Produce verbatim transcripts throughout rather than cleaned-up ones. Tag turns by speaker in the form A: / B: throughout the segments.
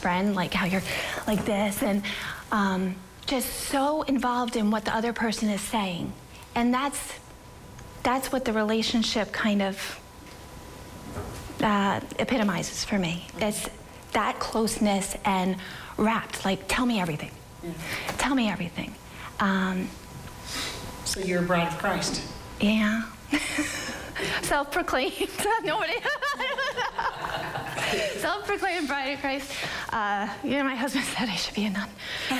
A: friend, like how you're like this, and um, just so involved in what the other person is saying. And that's, that's what the relationship kind of uh, epitomizes for me. It's that closeness and wrapped, like, tell me everything. Yeah. Tell me everything. Um,
B: so you're a bride of Christ.
A: Yeah. Self-proclaimed. Nobody. Self-proclaimed bride of Christ. Uh, you know, my husband said I should be a nun.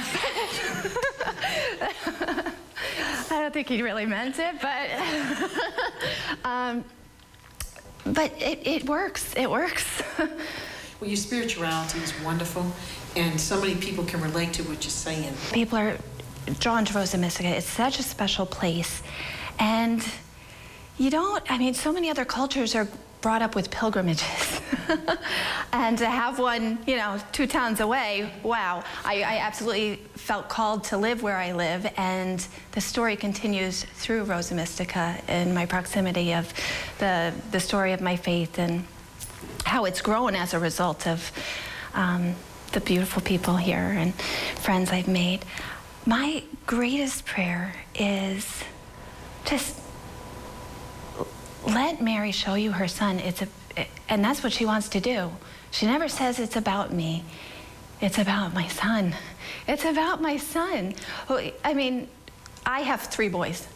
A: I don't think he really meant it, but um, but it, it works. It works.
B: Well, your spirituality is wonderful, and so many people can relate to what you're saying.
A: People are drawn to Rosa Mystica. It's such a special place, and you don't, I mean, so many other cultures are brought up with pilgrimages. And to have one, you know, two towns away, wow. I, I absolutely felt called to live where I live, and the story continues through Rosa Mystica in my proximity of the, the story of my faith and how it's grown as a result of um, the beautiful people here and friends I've made. My greatest prayer is just let Mary show you her son. It's a, and that's what she wants to do. She never says it's about me. It's about my son. It's about my son. I mean, I have three boys.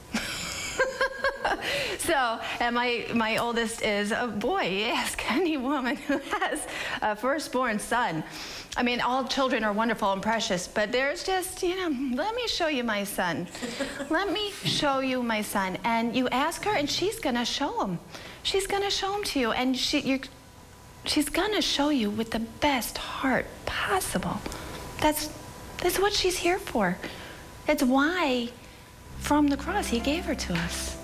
A: So, and my, my oldest is a boy. Ask any woman who has a firstborn son. I mean, all children are wonderful and precious, but there's just, you know, let me show you my son. Let me show you my son. And you ask her, and she's going to show him. She's going to show him to you, and she, you're, she's going to show you with the best heart possible. That's, that's what she's here for. It's why, from the cross, he gave her to us.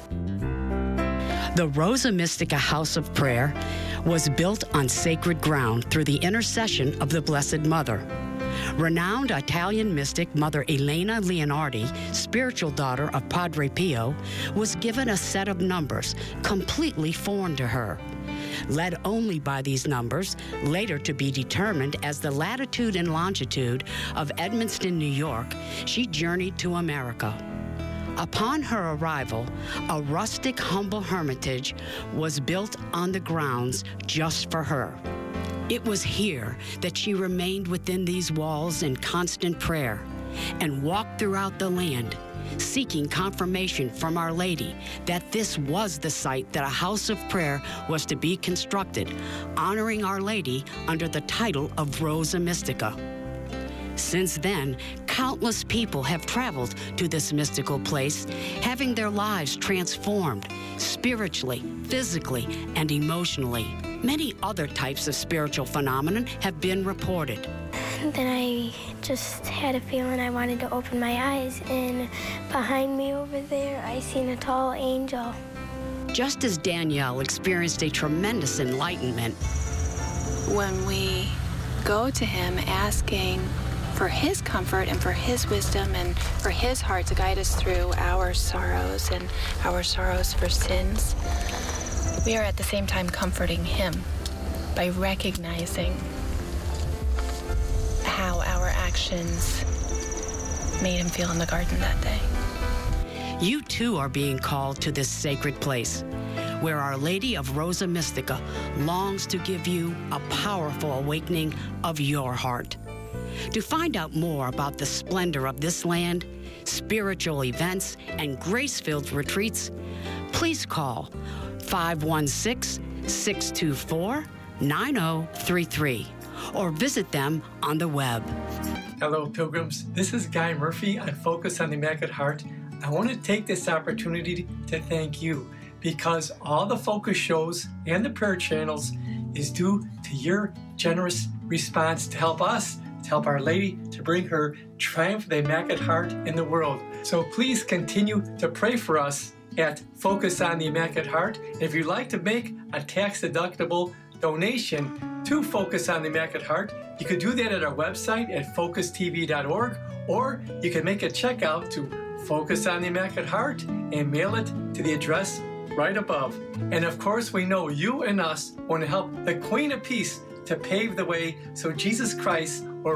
C: The Rosa Mystica House of Prayer was built on sacred ground through the intercession of the Blessed Mother. Renowned Italian mystic Mother Elena Leonardi, spiritual daughter of Padre Pio, was given a set of numbers completely foreign to her. Led only by these numbers, later to be determined as the latitude and longitude of Edmonston, New York, she journeyed to America. Upon her arrival, a rustic, humble hermitage was built on the grounds just for her. It was here that she remained within these walls in constant prayer and walked throughout the land, seeking confirmation from Our Lady that this was the site that a house of prayer was to be constructed, honoring Our Lady under the title of Rosa Mystica. Since then, countless people have traveled to this mystical place, having their lives transformed spiritually, physically, and emotionally. Many other types of spiritual phenomena have been reported.
D: Then I just had a feeling I wanted to open my eyes, and behind me over there, I seen a tall angel.
C: Just as Danielle experienced a tremendous enlightenment.
A: When we go to him asking for his comfort and for his wisdom and for his heart to guide us through our sorrows and our sorrows for sins, we are at the same time comforting him by recognizing how our actions made him feel in the garden that day.
C: You too are being called to this sacred place, where Our Lady of Rosa Mystica longs to give you a powerful awakening of your heart. To find out more about the splendor of this land, spiritual events, and grace-filled retreats, please call five one six, six two four, nine zero three three or visit them on the web.
E: Hello, pilgrims. This is Guy Murphy on Focus on the Immaculate Heart. I want to take this opportunity to thank you, because all the Focus shows and the prayer channels is due to your generous response to help us, to help Our Lady to bring her triumph of the Immaculate Heart in the world. So please continue to pray for us at Focus on the Immaculate Heart. And if you'd like to make a tax-deductible donation to Focus on the Immaculate Heart, you could do that at our website at focus t v dot org, or you can make a check out to Focus on the Immaculate Heart and mail it to the address right above. And of course, we know you and us want to help the Queen of Peace to pave the way so Jesus Christ will